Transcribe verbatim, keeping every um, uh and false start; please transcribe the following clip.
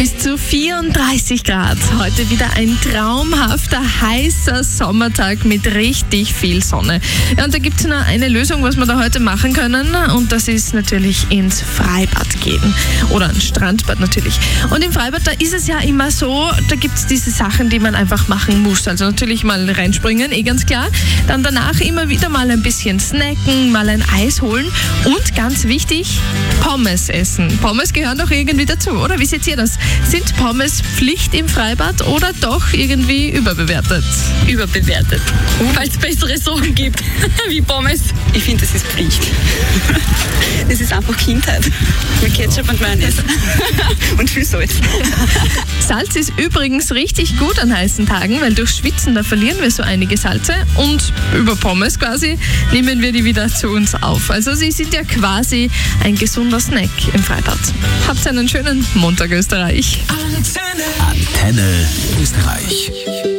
bis zu vierunddreißig Grad. Heute wieder ein traumhafter, heißer Sommertag mit richtig viel Sonne. Ja, und da gibt es nur eine Lösung, was wir da heute machen können. Und das ist natürlich ins Freibad gehen. Oder ein Strandbad natürlich. Und im Freibad, da ist es ja immer so, da gibt es diese Sachen, die man einfach machen muss. Also natürlich mal reinspringen, eh ganz klar. Dann danach immer wieder mal ein bisschen snacken, mal ein Eis holen. Und ganz wichtig, Pommes essen. Pommes gehören doch irgendwie dazu, oder? Wie seht ihr das? Sind Pommes Pflicht im Freibad oder doch irgendwie überbewertet? Überbewertet. Weil es bessere Sachen gibt, wie Pommes. Ich finde, das ist Pflicht. Das ist einfach Kindheit. Mit Ketchup und Mayonnaise. Und viel Salz. Salz ist übrigens richtig gut an heißen Tagen, weil durch Schwitzen, da verlieren wir so einige Salze und über Pommes quasi nehmen wir die wieder zu uns auf. Also sie sind ja quasi ein gesunder Snack im Freibad. Habt einen schönen Montag, Österreich. Antenne, Antenne Österreich.